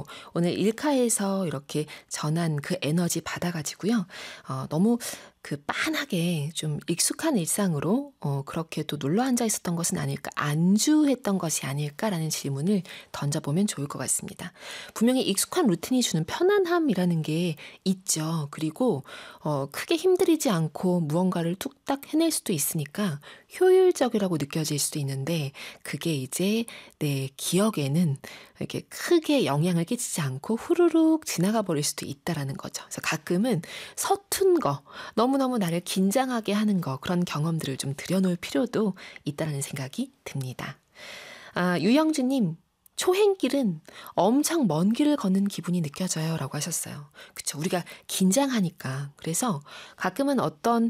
오늘 일카에서 이렇게 전한 그 에너지 받아가지고요. 너무 그 빤하게 좀 익숙한 일상으로 그렇게 또 눌러 앉아 있었던 것은 아닐까, 안주했던 것이 아닐까라는 질문을 던져보면 좋을 것 같습니다. 분명히 익숙한 루틴이 주는 편안함이라는 게 있죠. 그리고 크게 힘들이지 않고 무언가를 뚝딱 해낼 수도 있으니까 효율적이라고 느껴질 수도 있는데 그게 이제 내 기억에는 이렇게 크게 영향을 끼치지 않고 후루룩 지나가 버릴 수도 있다라는 거죠. 그래서 가끔은 서툰 거, 너무너무 나를 긴장하게 하는 거, 그런 경험들을 좀 들여놓을 필요도 있다라는 생각이 듭니다. 유영주님, 초행길은 엄청 먼 길을 걷는 기분이 느껴져요 라고 하셨어요. 그쵸. 우리가 긴장하니까. 그래서 가끔은 어떤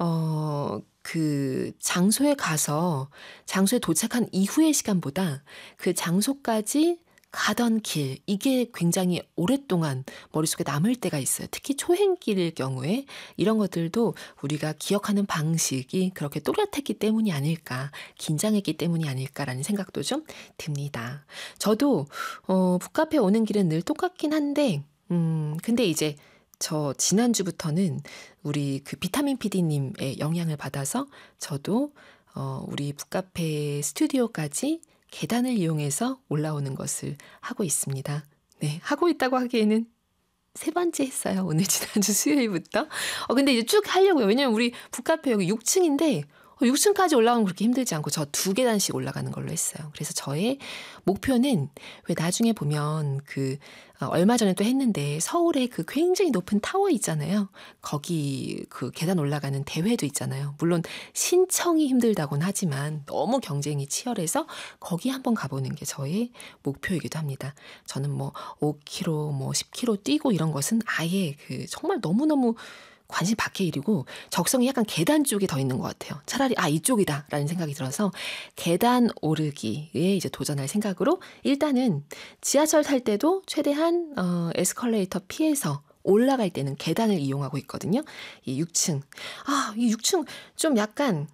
그 장소에 가서 장소에 도착한 이후의 시간보다 그 장소까지 가던 길, 이게 굉장히 오랫동안 머릿속에 남을 때가 있어요. 특히 초행길일 경우에 이런 것들도 우리가 기억하는 방식이 그렇게 또렷했기 때문이 아닐까, 긴장했기 때문이 아닐까라는 생각도 좀 듭니다. 저도 북카페 오는 길은 늘 똑같긴 한데 근데 이제 저 지난주부터는 우리 그 비타민 PD님의 영향을 받아서 저도 우리 북카페 스튜디오까지 계단을 이용해서 올라오는 것을 하고 있습니다. 네, 하고 있다고 하기에는 세 번째 했어요. 오늘 지난주 수요일부터. 근데 이제 쭉 하려고요. 왜냐면 우리 북카페 여기 6층인데 6층까지 올라가면 그렇게 힘들지 않고 저 2계단씩 올라가는 걸로 했어요. 그래서 저의 목표는 왜 나중에 보면 얼마 전에 또 했는데 서울에 그 굉장히 높은 타워 있잖아요. 거기 그 계단 올라가는 대회도 있잖아요. 물론 신청이 힘들다고는 하지만 너무 경쟁이 치열해서 거기 한번 가보는 게 저의 목표이기도 합니다. 저는 뭐 5km, 뭐 10km 뛰고 이런 것은 아예 정말 너무너무 관심 밖의 일이고 적성이 약간 계단 쪽에 더 있는 것 같아요. 차라리 이쪽이다 라는 생각이 들어서 계단 오르기에 이제 도전할 생각으로 일단은 지하철 탈 때도 최대한 에스컬레이터 피해서 올라갈 때는 계단을 이용하고 있거든요. 이 6층. 이 6층 좀 약간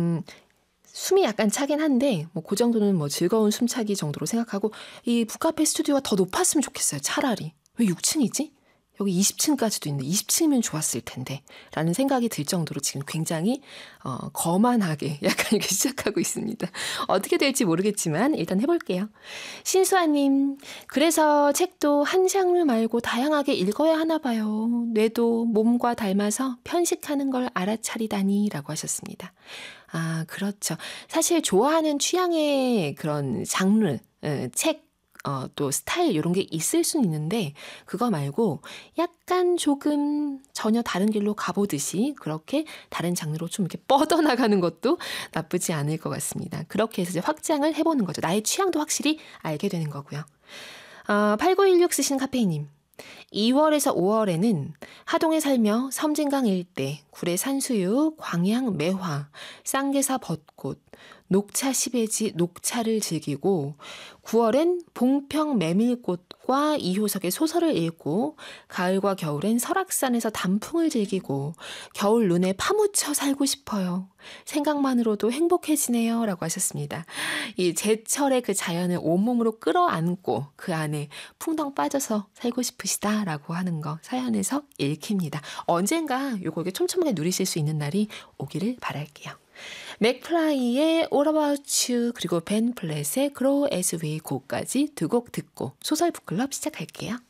숨이 약간 차긴 한데 뭐 그 정도는 뭐 즐거운 숨차기 정도로 생각하고 이 북카페 스튜디오가 더 높았으면 좋겠어요. 차라리. 왜 6층이지? 여기 20층까지도 있는데 20층이면 좋았을 텐데 라는 생각이 들 정도로 지금 굉장히 거만하게 약간 이렇게 시작하고 있습니다. 어떻게 될지 모르겠지만 일단 해볼게요. 신수아님, 그래서 책도 한 장르 말고 다양하게 읽어야 하나 봐요. 뇌도 몸과 닮아서 편식하는 걸 알아차리다니 라고 하셨습니다. 그렇죠. 사실 좋아하는 취향의 그런 장르, 책, 또 스타일 이런 게 있을 수는 있는데 그거 말고 약간 조금 전혀 다른 길로 가보듯이 그렇게 다른 장르로 좀 이렇게 뻗어나가는 것도 나쁘지 않을 것 같습니다. 그렇게 해서 이제 확장을 해보는 거죠. 나의 취향도 확실히 알게 되는 거고요. 8916 쓰시는 카페이님. 2월에서 5월에는 하동에 살며 섬진강 일대, 구례 산수유, 광양 매화, 쌍계사 벚꽃, 녹차 시베지 녹차를 즐기고 9월엔 봉평 메밀꽃과 이효석의 소설을 읽고 가을과 겨울엔 설악산에서 단풍을 즐기고 겨울 눈에 파묻혀 살고 싶어요. 생각만으로도 행복해지네요 라고 하셨습니다. 이 제철의 그 자연을 온몸으로 끌어안고 그 안에 풍덩 빠져서 살고 싶으시다 라고 하는 거 사연에서 읽힙니다. 언젠가 요거 이렇게 촘촘하게 누리실 수 있는 날이 오기를 바랄게요. 맥플라이의 All About You 그리고 벤 플랫의 Grow As We Go까지 두 곡 듣고 소설 북클럽 시작할게요.